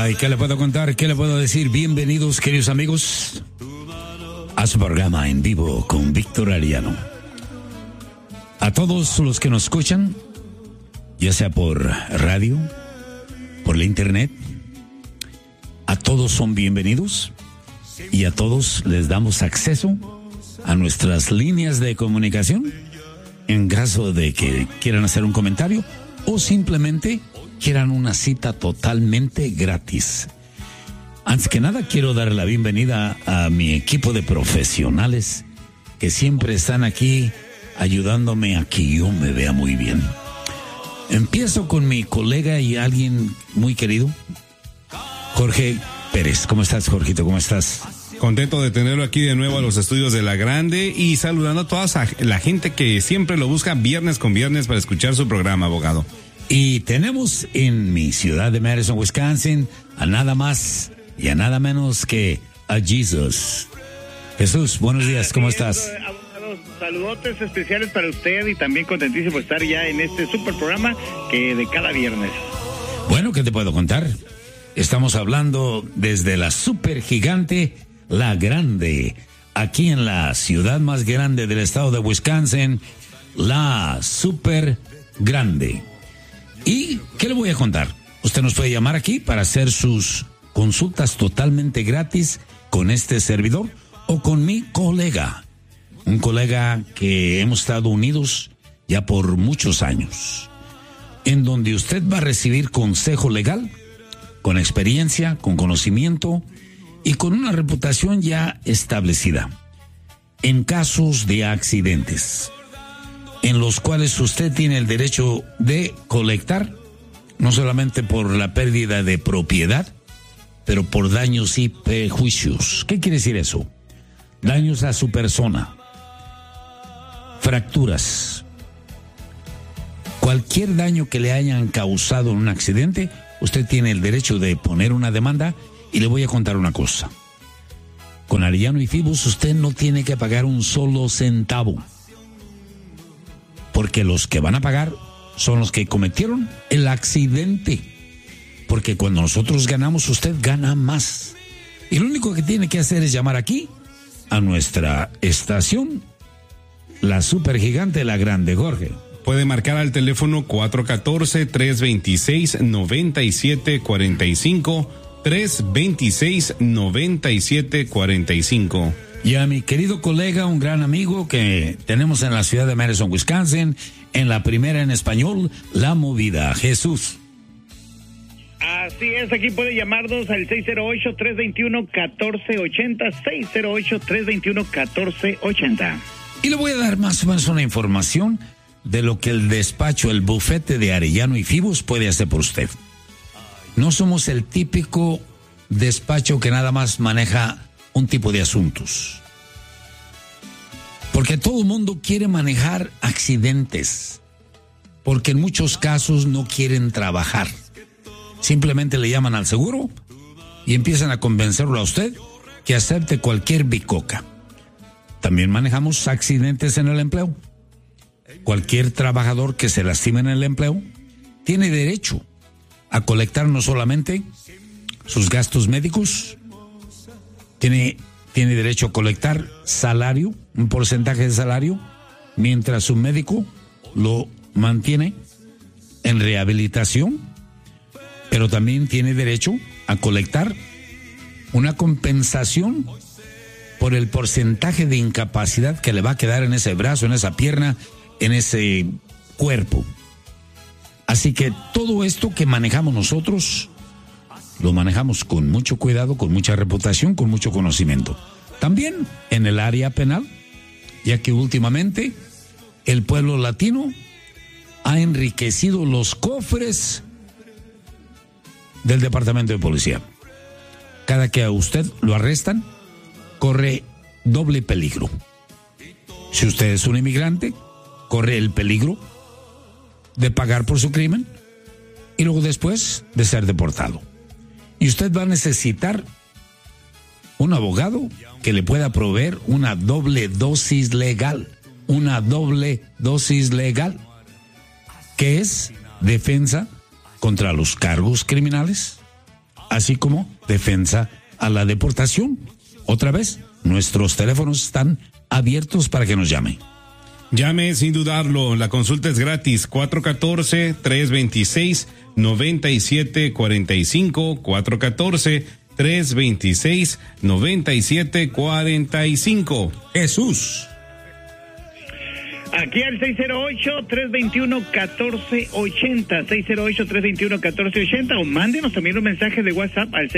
Ay, ¿qué le puedo contar? ¿Qué le puedo decir? Bienvenidos, queridos amigos, a su programa en vivo con Víctor Arellano. A todos los que nos escuchan, ya sea por radio, por la internet, a todos son bienvenidos y a todos les damos acceso a nuestras líneas de comunicación en caso de que quieran hacer un comentario o simplemente quieran una cita totalmente gratis. Antes que nada, quiero dar la bienvenida a mi equipo de profesionales que siempre están aquí ayudándome a que yo me vea muy bien. Empiezo con mi colega y alguien muy querido, Jorge Pérez. ¿Cómo estás, Jorgito? ¿Cómo estás? Contento de tenerlo aquí de nuevo a los estudios de La Grande y saludando a toda la gente que siempre lo busca viernes con viernes para escuchar su programa, abogado. Y tenemos en mi ciudad de Madison, Wisconsin, a nada más y a nada menos que a Jesús. Jesús, buenos días, ¿cómo estás? Saludotes especiales para usted y también contentísimo de estar ya en este super programa que de cada viernes. Bueno, ¿qué te puedo contar? Estamos hablando desde la super gigante La Grande, aquí en la ciudad más grande del estado de Wisconsin, la super grande. ¿Y qué le voy a contar? Usted nos puede llamar aquí para hacer sus consultas totalmente gratis con este servidor o con mi colega. Un colega que hemos estado unidos ya por muchos años, en donde usted va a recibir consejo legal, con experiencia, con conocimiento y con una reputación ya establecida, en casos de accidentes, en los cuales usted tiene el derecho de colectar, no solamente por la pérdida de propiedad, pero por daños y perjuicios. ¿Qué quiere decir eso? Daños a su persona, fracturas, cualquier daño que le hayan causado en un accidente, usted tiene el derecho de poner una demanda. Y le voy a contar una cosa. Con Arellano y Fibus usted no tiene que pagar un solo centavo, porque los que van a pagar son los que cometieron el accidente, porque cuando nosotros ganamos, usted gana más. Y lo único que tiene que hacer es llamar aquí a nuestra estación, la supergigante La Grande. Jorge, puede marcar al teléfono 414-326-9745, 326-9745. Y a mi querido colega, un gran amigo que tenemos en la ciudad de Madison, Wisconsin, en la primera en español, La Movida, Jesús. Así es, aquí puede llamarnos al 608-321-1480, 608-321-1480. Y le voy a dar más o menos una información de lo que el despacho, el bufete de Arellano y Fibus puede hacer por usted. No somos el típico despacho que nada más maneja un tipo de asuntos. Porque todo el mundo quiere manejar accidentes. Porque en muchos casos no quieren trabajar. Simplemente le llaman al seguro y empiezan a convencerlo a usted que acepte cualquier bicoca. También manejamos accidentes en el empleo. Cualquier trabajador que se lastime en el empleo tiene derecho a colectar no solamente sus gastos médicos, tiene derecho a colectar salario, un porcentaje de salario, mientras su médico lo mantiene en rehabilitación, pero también tiene derecho a colectar una compensación por el porcentaje de incapacidad que le va a quedar en ese brazo, en esa pierna, en ese cuerpo. Así que todo esto que manejamos nosotros, lo manejamos con mucho cuidado, con mucha reputación, con mucho conocimiento. También en el área penal, ya que últimamente el pueblo latino ha enriquecido los cofres del Departamento de Policía. Cada que a usted lo arrestan, corre doble peligro. Si usted es un inmigrante, corre el peligro de pagar por su crimen y luego después de ser deportado. Y usted va a necesitar un abogado que le pueda proveer una doble dosis legal, que es defensa contra los cargos criminales así como defensa a la deportación. Otra vez, nuestros teléfonos están abiertos para que nos llamen. Llame sin dudarlo, la consulta es gratis, 414-326-9745, 414-326-9745. Jesús. Aquí al 608-321-1480, 608-321-1480, o mándenos también un mensaje de WhatsApp al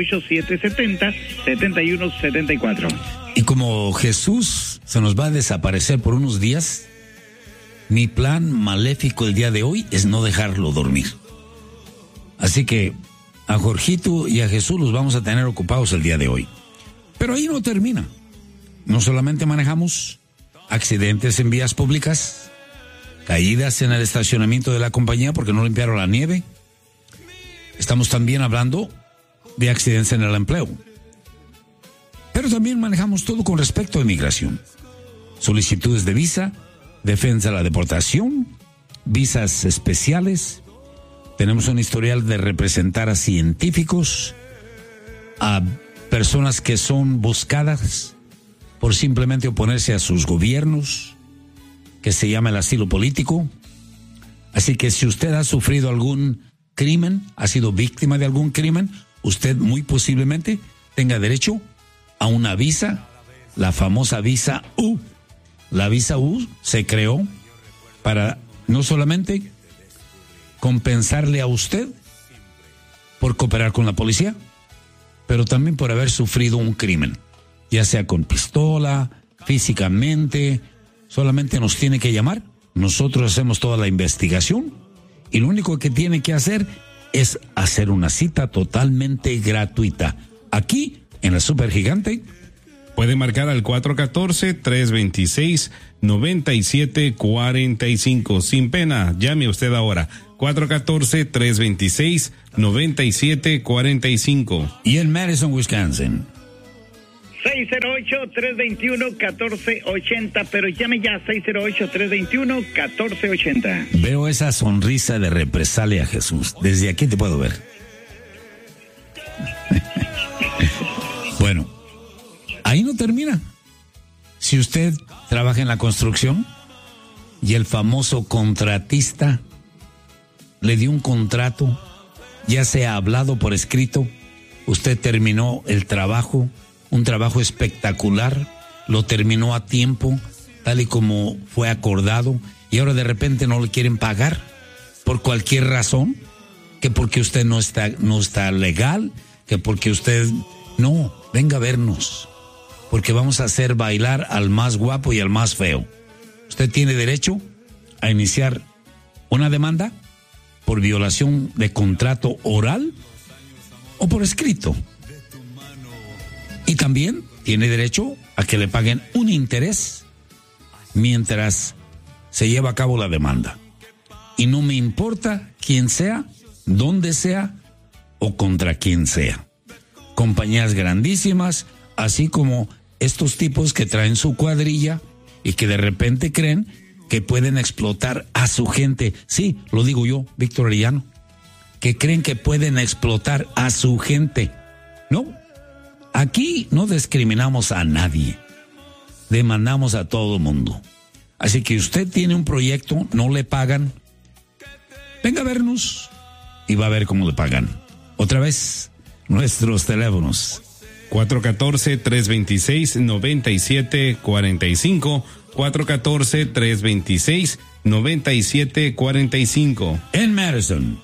608-770-7174. Y como Jesús se nos va a desaparecer por unos días, mi plan maléfico el día de hoy es no dejarlo dormir. Así que a Jorgito y a Jesús los vamos a tener ocupados el día de hoy. Pero ahí no termina. No solamente manejamos accidentes en vías públicas, caídas en el estacionamiento de la compañía porque no limpiaron la nieve. Estamos también hablando de accidentes en el empleo. Pero también manejamos todo con respecto a inmigración. Solicitudes de visa, defensa de la deportación, visas especiales. Tenemos un historial de representar a científicos, a personas que son buscadas por simplemente oponerse a sus gobiernos, que se llama el asilo político. Así que si usted ha sufrido algún crimen, ha sido víctima de algún crimen, usted muy posiblemente tenga derecho a una visa, la famosa visa U. La visa U se creó para no solamente compensarle a usted por cooperar con la policía, pero también por haber sufrido un crimen, ya sea con pistola, físicamente. Solamente nos tiene que llamar, nosotros hacemos toda la investigación y lo único que tiene que hacer es hacer una cita totalmente gratuita aquí en la Supergigante. Puede marcar al 414-326-9745. Sin pena, llame usted ahora. 414-326-9745. Y en Madison, Wisconsin. 608-321-1480, pero llame ya, 608-321-1480. Veo esa sonrisa de represalia, Jesús. Desde aquí te puedo ver. Bueno, ahí no termina. Si usted trabaja en la construcción y el famoso contratista le dio un contrato, ya sea hablado por escrito, usted terminó el trabajo, un trabajo espectacular, lo terminó a tiempo, tal y como fue acordado, y ahora de repente no le quieren pagar por cualquier razón, que porque usted no está legal, que porque usted no, venga a vernos, porque vamos a hacer bailar al más guapo y al más feo. Usted tiene derecho a iniciar una demanda por violación de contrato oral o por escrito. Y también tiene derecho a que le paguen un interés mientras se lleva a cabo la demanda. Y no me importa quién sea, dónde sea o contra quién sea. Compañías grandísimas, así como estos tipos que traen su cuadrilla y que de repente creen que pueden explotar a su gente. Sí, lo digo yo, Víctor Arellano, que creen que pueden explotar a su gente. No, aquí no discriminamos a nadie, demandamos a todo mundo. Así que usted tiene un proyecto, no le pagan, venga a vernos y va a ver cómo le pagan. Otra vez, nuestros teléfonos. 414-326-9745, 414-326-9745. En Madison.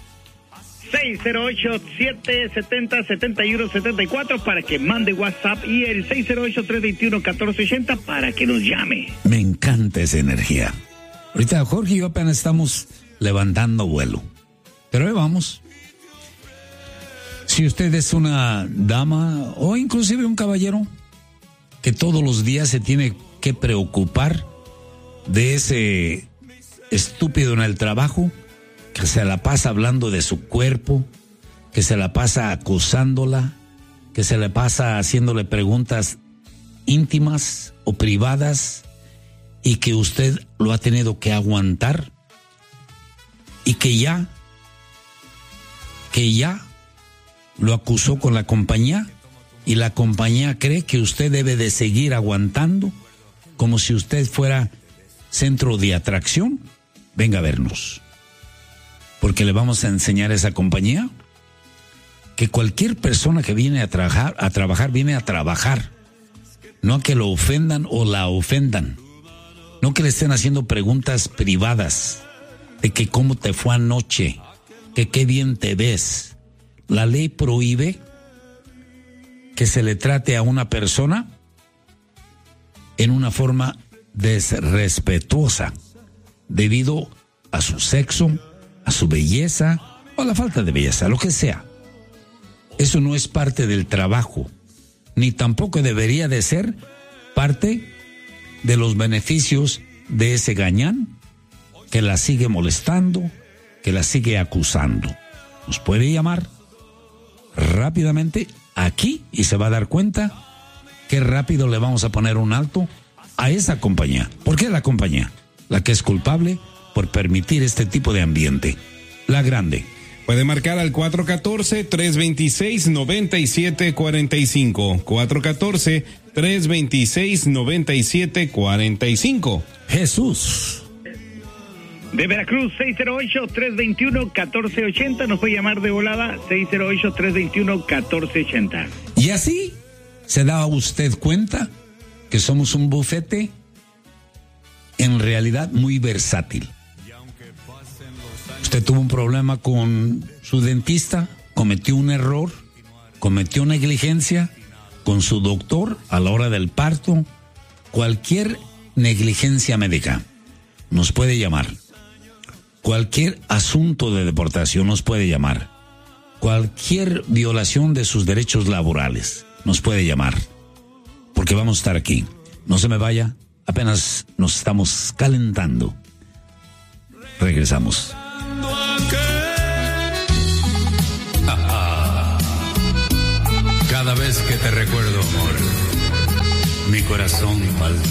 608-770-7174 para que mande WhatsApp y el 608-321-1480 para que nos llame. Me encanta esa energía. Ahorita Jorge y yo apenas estamos levantando vuelo, pero ahí vamos. Si usted es una dama o inclusive un caballero que todos los días se tiene que preocupar de ese estúpido en el trabajo que se la pasa hablando de su cuerpo, que se la pasa acusándola, que se le pasa haciéndole preguntas íntimas o privadas y que usted lo ha tenido que aguantar y que ya lo acusó con la compañía y la compañía cree que usted debe de seguir aguantando como si usted fuera centro de atracción, venga a vernos. Porque le vamos a enseñar a esa compañía que cualquier persona que viene a trabajar viene a trabajar. No a que lo ofendan o la ofendan. No que le estén haciendo preguntas privadas de que cómo te fue anoche, que qué bien te ves. La ley prohíbe que se le trate a una persona en una forma desrespetuosa debido a su sexo, a su belleza o a la falta de belleza, lo que sea. Eso no es parte del trabajo, ni tampoco debería de ser parte de los beneficios de ese gañán que la sigue molestando, que la sigue acusando. Nos puede llamar rápidamente aquí y se va a dar cuenta que rápido le vamos a poner un alto a esa compañía. ¿Por qué la compañía? La que es culpable por permitir este tipo de ambiente. La Grande. Puede marcar al 414-326-9745. 414-326-9745. Jesús. De Veracruz, 608-321-1480. Nos puede llamar de volada, 608-321-1480. Y así se da usted cuenta que somos un bufete en realidad muy versátil. Usted tuvo un problema con su dentista, cometió un error, cometió negligencia con su doctor a la hora del parto, cualquier negligencia médica nos puede llamar. Cualquier asunto de deportación nos puede llamar. Cualquier violación de sus derechos laborales nos puede llamar. Porque vamos a estar aquí. No se me vaya, apenas nos estamos calentando. Regresamos. Cada vez que te recuerdo, amor, mi corazón palpita.